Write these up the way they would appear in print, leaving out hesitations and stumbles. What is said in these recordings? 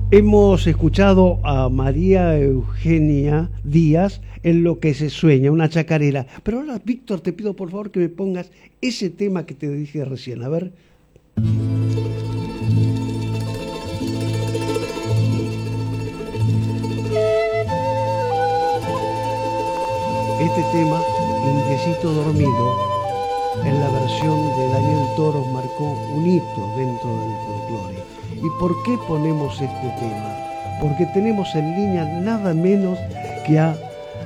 Hemos escuchado a María Eugenia Díaz en Lo que se sueña, una chacarera. Pero ahora, Víctor, te pido por favor que me pongas ese tema que te dije recién. A ver. Este tema, Indiecito Dormido, en la versión de Daniel Toro, marcó un hito dentro del folclore. ¿Y por qué ponemos este tema? Porque tenemos en línea nada menos que a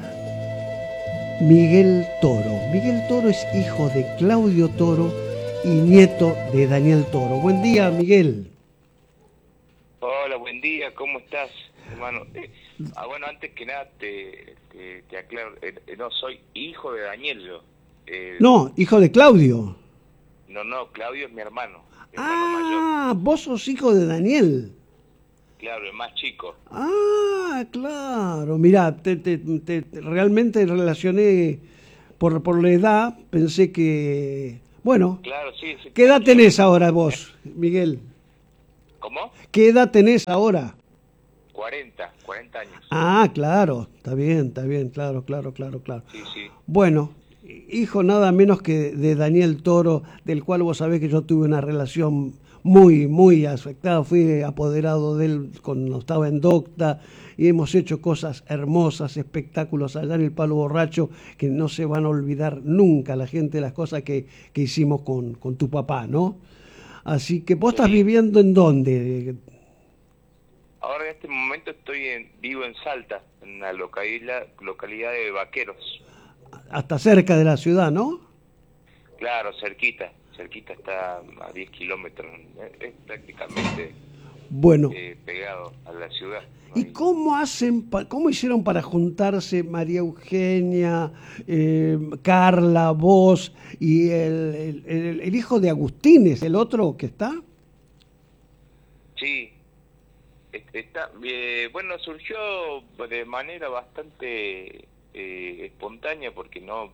Miguel Toro. Miguel Toro es hijo de Claudio Toro y nieto de Daniel Toro. Buen día, Miguel. Hola, buen día, ¿cómo estás, hermano? Bueno, antes que nada te aclaro, no, soy hijo de Daniel yo. No, hijo de Claudio. No, Claudio es mi hermano mayor. Vos sos hijo de Daniel. Claro, el más chico. Claro. Mirá, realmente relacioné por la edad, pensé que... Bueno, Claro, sí. ¿qué edad tenés ahora vos, Miguel? ¿Cómo? ¿Qué edad tenés ahora? 40 años. Claro, está bien, claro. Sí. Bueno, hijo nada menos que de Daniel Toro, del cual vos sabés que yo tuve una relación muy afectada. Fui apoderado de él cuando estaba en Docta y hemos hecho cosas hermosas, espectáculos allá en el Palo Borracho que no se van a olvidar nunca la gente, las cosas que hicimos con tu papá, ¿no? Así que vos estás viviendo ¿en dónde? Ahora en este momento vivo en Salta, en la localidad de Vaqueros. Hasta cerca de la ciudad, ¿no? Claro, cerquita está a 10 kilómetros, es prácticamente bueno, pegado a la ciudad. ¿Y cómo hicieron para juntarse María Eugenia, Carla, vos y el hijo de Agustín, el otro que está? Sí, está, bueno, surgió de manera bastante espontánea porque no...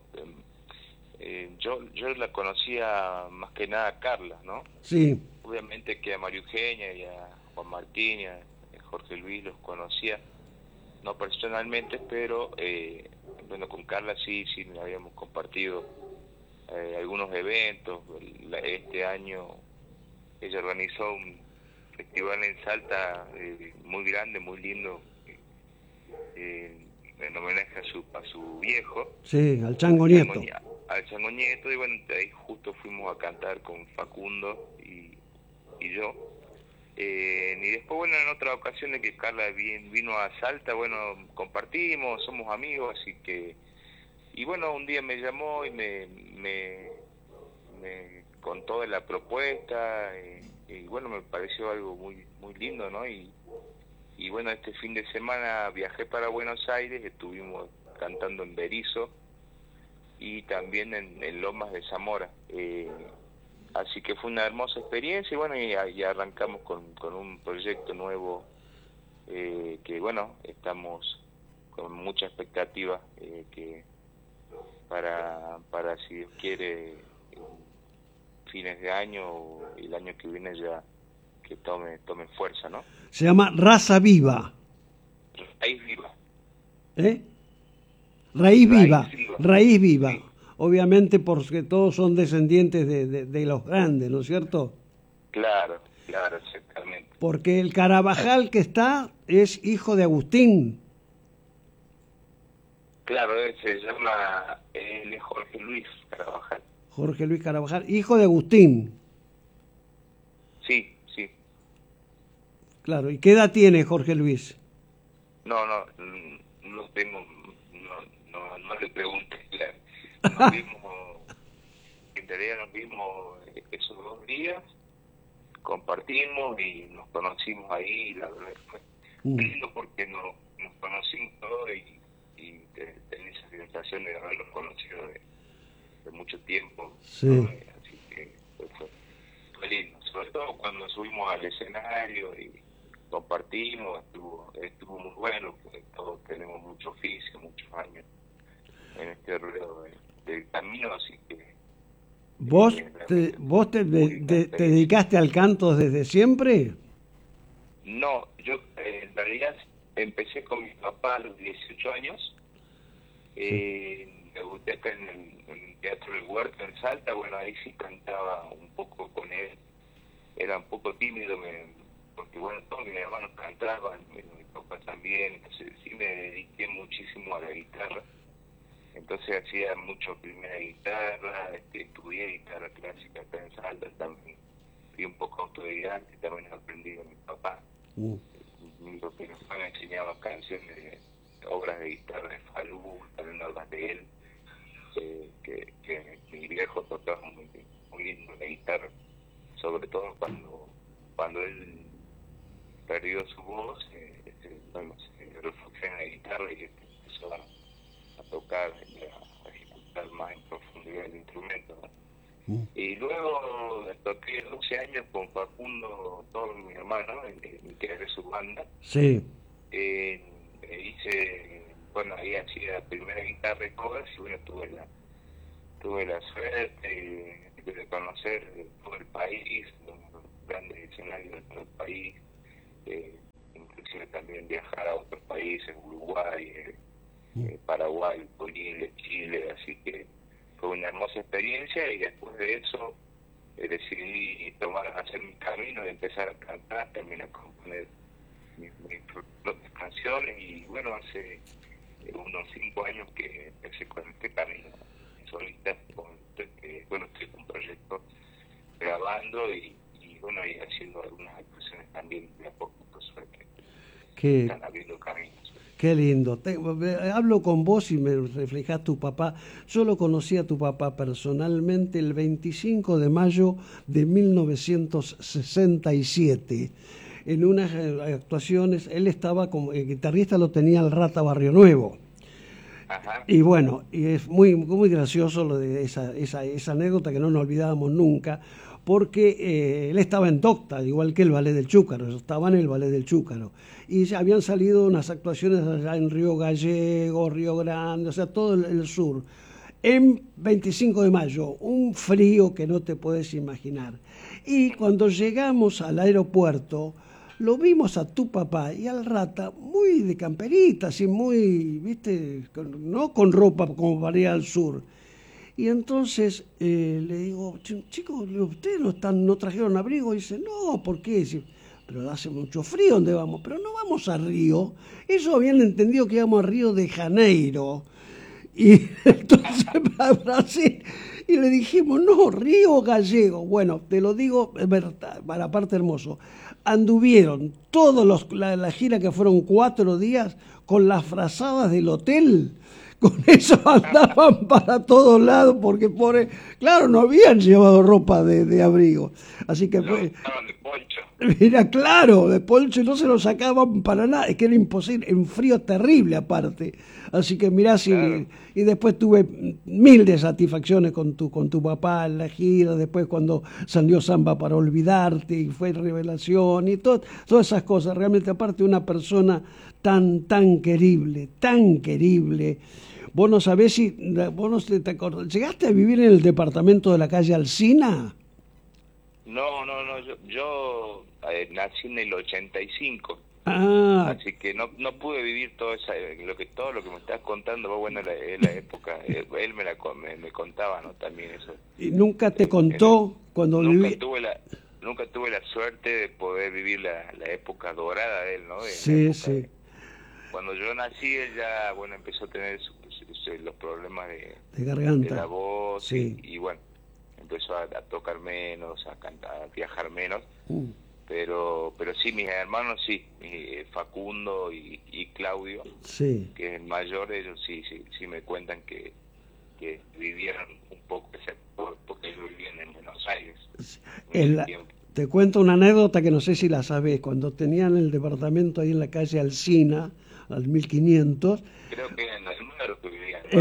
yo la conocía más que nada a Carla, ¿no? Sí. Obviamente que a María Eugenia y a Juan Martín y a Jorge Luis los conocía, no personalmente, pero bueno, con Carla sí habíamos compartido algunos eventos. Este año ella organizó un festival en Salta muy grande, muy lindo, en homenaje a su viejo. Sí, al Chango Nieto. Al Chango Nieto, y bueno, ahí justo fuimos a cantar con Facundo y yo. Y después, bueno, en otras ocasiones que Carla vino a Salta, bueno, compartimos, somos amigos, así que... Y bueno, un día me llamó y me contó de la propuesta, y bueno, me pareció algo muy lindo, ¿no? Y bueno, este fin de semana viajé para Buenos Aires, estuvimos cantando en Berisso y también en Lomas de Zamora. Así que fue una hermosa experiencia y bueno, y arrancamos con un proyecto nuevo que bueno, estamos con mucha expectativa que para si Dios quiere, fines de año o el año que viene ya que tome fuerza, ¿no? Se llama Raza Viva. Raíz Viva. Raíz Viva. Sí. Obviamente porque todos son descendientes de los grandes, ¿no es cierto? Claro, exactamente. Porque el Carabajal que está es hijo de Agustín. Claro, se llama él es Jorge Luis Carabajal. Jorge Luis Carabajal, hijo de Agustín. Sí. Claro, ¿y qué edad tiene Jorge Luis? No tengo, no le pregunté. Nos vimos, en realidad nos vimos esos 2 días, compartimos y nos conocimos ahí, y la verdad fue lindo porque nos conocimos todos y tenía esa sensación de haberlos conocido de mucho tiempo. Sí. ¿No? Así que fue lindo, sobre todo cuando subimos al escenario y compartimos, estuvo muy bueno, porque todos tenemos mucho oficio, muchos años en este ruedo del camino, así que... ¿Vos te dedicaste al canto desde siempre? No, yo en realidad empecé con mi papá a los 18 años. Me gusté acá en el Teatro del Huerto en Salta. Bueno, ahí sí cantaba un poco con él. Era un poco tímido, porque bueno, todos mis hermanos cantaban, mi papá también. Entonces sí me dediqué muchísimo a la guitarra. Entonces hacía mucho primera guitarra, estudié guitarra clásica acá en Salta también. Fui un poco autodidacta y también aprendí de mi papá. Mi papá me enseñaba canciones de obras de guitarra de Falú, también obras de él, que mi viejo tocaba muy lindo la guitarra, sobre todo cuando él perdió su voz, se refugió en la guitarra y empezó a tocar y a ejecutar más en profundidad el instrumento, ¿no? Y luego toqué 12 años con Facundo, todos mis hermanos, integré su banda. Sí. Bueno, ahí hacía primera guitarra y covers, y bueno, tuve la suerte de conocer todo el país, los grandes escenarios de todo el país, inclusive también viajar a otros países, Uruguay, Paraguay, Bolivia, Chile, así que fue una hermosa experiencia. Y después de eso decidí hacer mi camino de empezar a cantar, terminé a componer mis propias canciones, y bueno, hace unos 5 años que empecé con este camino solista. Estoy con un proyecto grabando y bueno, y haciendo algunas actuaciones también de a poco, por suerte. Están abriendo caminos. Qué lindo. Hablo con vos y me reflejás tu papá. Yo lo conocí a tu papá personalmente el 25 de mayo de 1967. En unas actuaciones, él estaba como el guitarrista, lo tenía el Rata Barrio Nuevo. Ajá. Y bueno, y es muy, muy gracioso lo de esa anécdota que no nos olvidábamos nunca, porque él estaba en Docta, igual que el Ballet del Chúcaro, estaba en el Ballet del Chúcaro. Y ya habían salido unas actuaciones allá en Río Gallego, Río Grande, o sea, todo el sur. En 25 de mayo, un frío que no te puedes imaginar. Y cuando llegamos al aeropuerto, lo vimos a tu papá y al Rata muy de camperita, así muy, viste, no con ropa como para ir al sur. Y entonces le digo, chicos, ¿ustedes no trajeron abrigo? Y dice, no, ¿por qué? Dice, pero hace mucho frío, ¿dónde vamos? Pero no vamos a Río. Ellos habían entendido que íbamos a Río de Janeiro. Y entonces a Brasil. Y le dijimos, no, Río Gallego. Bueno, te lo digo, para parte hermoso. Anduvieron todos la gira, que fueron 4 días, con las frazadas del hotel. Con eso andaban para todos lados, porque claro, no habían llevado ropa de abrigo. Así que estaban de poncho. Mira, claro, de poncho no se lo sacaban para nada, es que era imposible, en frío terrible aparte. Así que mirá, claro. Y después tuve 1000 de satisfacciones con tu papá en la gira, después cuando salió Samba para Olvidarte y fue Revelación y todas esas cosas. Realmente, aparte, una persona tan querible, tan querible. Vos no sabés si, vos no te acordás, ¿llegaste a vivir en el departamento de la calle Alsina? No, yo nací en el 85. Así que no pude vivir todo lo que me estás contando. Bueno, es la época, él me contaba, ¿no? También eso. ¿Y nunca te contó cuando viví? Nunca tuve la suerte de poder vivir la época dorada de él, ¿no? Sí. Cuando yo nací, él ya, bueno, empezó a tener los problemas de garganta, de la voz, sí. y bueno, empezó a tocar menos, a cantar, a viajar menos. Pero sí, mis hermanos sí, Facundo y Claudio, sí, que es el mayor, ellos sí me cuentan que vivieron un poco ese época, porque ellos vivían en Buenos Aires. Te cuento una anécdota que no sé si la sabés. Cuando tenían el departamento ahí en la calle Alsina, al 1500... Creo que en Almagro que vivían, ¿no?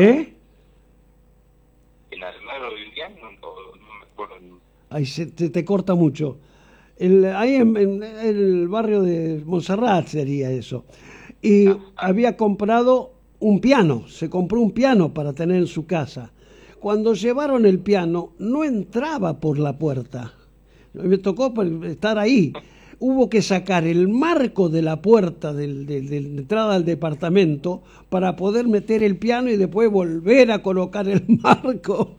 ¿En Almagro vivían? No me acuerdo. Ahí te corta mucho. Ahí en el barrio de Montserrat sería eso. Y había comprado un piano, se compró un piano para tener en su casa. Cuando llevaron el piano, no entraba por la puerta. Me tocó estar ahí. hubo que sacar el marco de la puerta de la entrada al departamento para poder meter el piano y después volver a colocar el marco.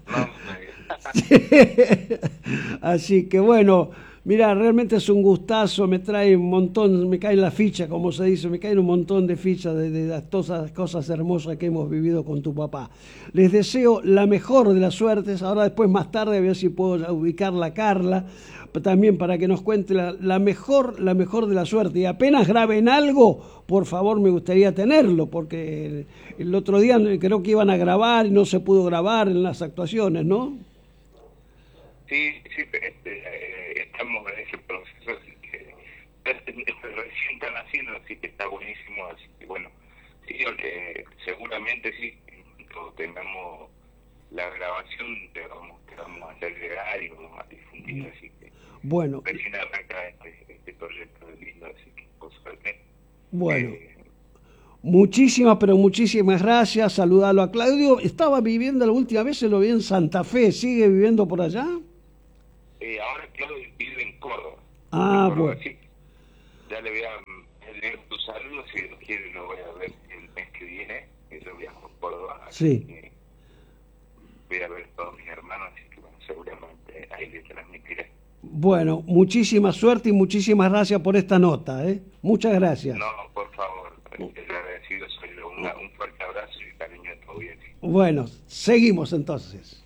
Así que bueno, mira, realmente es un gustazo, me trae un montón, me cae la ficha, como se dice, me caen un montón de fichas de todas las cosas hermosas que hemos vivido con tu papá. Les deseo la mejor de las suertes, ahora después más tarde a ver si puedo ubicarla a Carla, también para que nos cuente la mejor de la suerte. Y apenas graben algo, por favor, me gustaría tenerlo, porque el otro día creo que iban a grabar y no se pudo grabar en las actuaciones, ¿no? Sí, estamos en ese proceso, así que recién están haciendo, así que está buenísimo, así que bueno, sí, seguramente sí, cuando tengamos la grabación te vamos a hacer llegar y vamos a difundir, así que bueno, recién arranca este proyecto lindo, así que por suerte. Bueno. Pero muchísimas gracias. Saludalo a Claudio. Estaba viviendo la última vez, se lo vi en Santa Fe. ¿Sigue viviendo por allá? Ahora Claudio vive en Córdoba. Ah, Córdoba, bueno. sí. Ya le voy a leer tus saludos, si lo quiere lo voy a ver el mes que viene, que yo viajo a Córdoba. Sí. Voy a ver a todos mis hermanos, así que bueno, seguramente ahí le transmitiré. Bueno, muchísima suerte y muchísimas gracias por esta nota, ¿eh? Muchas gracias. No, por favor, agradecido soy. Un fuerte abrazo y cariño a tu audiencia. Bueno, seguimos entonces.